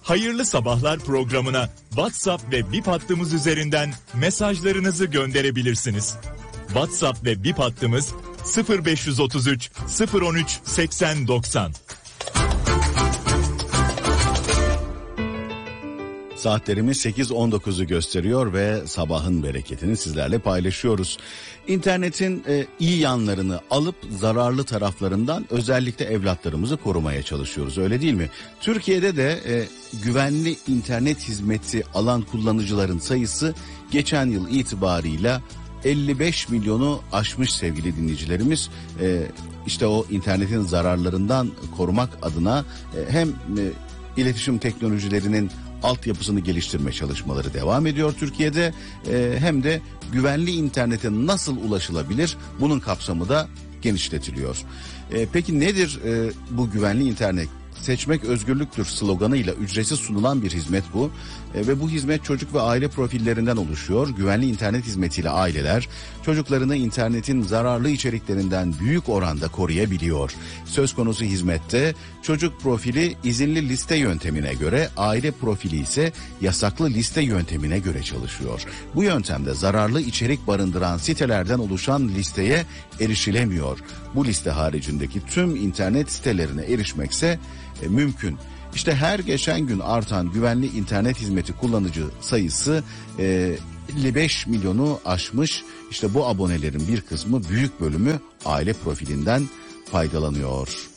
Hayırlı Sabahlar programına WhatsApp ve Bip hattımız üzerinden mesajlarınızı gönderebilirsiniz. WhatsApp ve Bip hattımız 0533 013 80 90. Saatlerimiz 8.19'u gösteriyor ve sabahın bereketini sizlerle paylaşıyoruz. İnternetin iyi yanlarını alıp zararlı taraflarından özellikle evlatlarımızı korumaya çalışıyoruz, öyle değil mi? Türkiye'de de güvenli internet hizmeti alan kullanıcıların sayısı geçen yıl itibarıyla 55 milyonu aşmış sevgili dinleyicilerimiz. İşte o internetin zararlarından korumak adına hem iletişim teknolojilerinin altyapısını geliştirme çalışmaları devam ediyor Türkiye'de. Hem de güvenli internete nasıl ulaşılabilir, bunun kapsamı da genişletiliyor. Peki nedir bu güvenli internet? Seçmek özgürlüktür sloganıyla ücretsiz sunulan bir hizmet bu. Ve bu hizmet çocuk ve aile profillerinden oluşuyor. Güvenli internet hizmetiyle aileler çocuklarını internetin zararlı içeriklerinden büyük oranda koruyabiliyor. Söz konusu hizmette çocuk profili izinli liste yöntemine göre, aile profili ise yasaklı liste yöntemine göre çalışıyor. Bu yöntemde zararlı içerik barındıran sitelerden oluşan listeye erişilemiyor. Bu liste haricindeki tüm internet sitelerine erişmekse mümkün. İşte her geçen gün artan güvenli internet hizmeti kullanıcı sayısı 55 milyonu aşmış. İşte bu abonelerin bir kısmı, büyük bölümü aile profilinden faydalanıyor.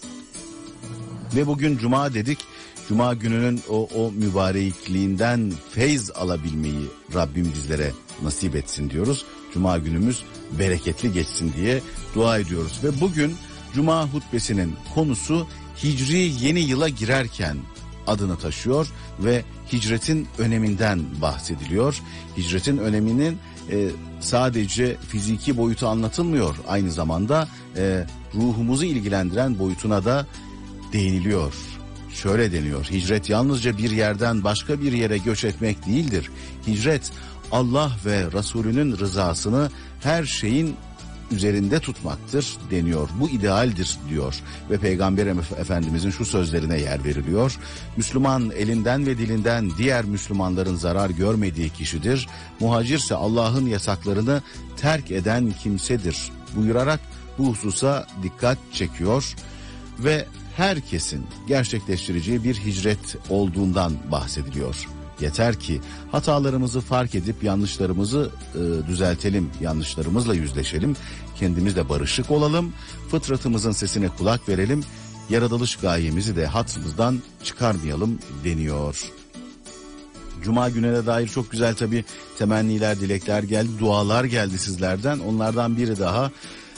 Ve bugün Cuma dedik. Cuma gününün o mübarekliğinden feyz alabilmeyi Rabbim bizlere nasip etsin diyoruz. Cuma günümüz bereketli geçsin diye dua ediyoruz. Ve bugün Cuma hutbesinin konusu Hicri yeni yıla girerken adını taşıyor ve hicretin öneminden bahsediliyor. Hicretin öneminin sadece fiziki boyutu anlatılmıyor, aynı zamanda ruhumuzu ilgilendiren boyutuna da değiniliyor. Şöyle deniyor: hicret yalnızca bir yerden başka bir yere göç etmek değildir. Hicret Allah ve Resulünün rızasını her şeyin üzerinde tutmaktır deniyor. Bu idealdir diyor ve Peygamber Efendimizin şu sözlerine yer veriliyor. Müslüman elinden ve dilinden diğer Müslümanların zarar görmediği kişidir. Muhacirse Allah'ın yasaklarını terk eden kimsedir buyurarak bu hususa dikkat çekiyor ve herkesin gerçekleştireceği bir hicret olduğundan bahsediliyor. Yeter ki hatalarımızı fark edip yanlışlarımızı düzeltelim, yanlışlarımızla yüzleşelim, kendimizle barışık olalım, fıtratımızın sesine kulak verelim, yaratılış gayemizi de hatırımızdan çıkarmayalım deniyor. Cuma gününe dair çok güzel tabii temenniler, dilekler geldi, dualar geldi sizlerden. Onlardan biri daha: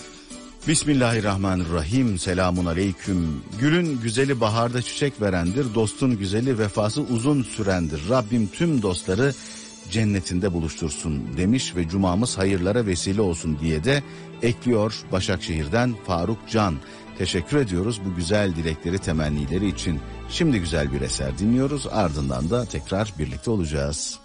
Bismillahirrahmanirrahim. Selamun aleyküm. Gülün güzeli baharda çiçek verendir. Dostun güzeli vefası uzun sürendir. Rabbim tüm dostları cennetinde buluştursun demiş ve cumamız hayırlara vesile olsun diye de ekliyor Başakşehir'den Faruk Can. Teşekkür ediyoruz bu güzel dilekleri, temennileri için. Şimdi güzel bir eser dinliyoruz, ardından da tekrar birlikte olacağız.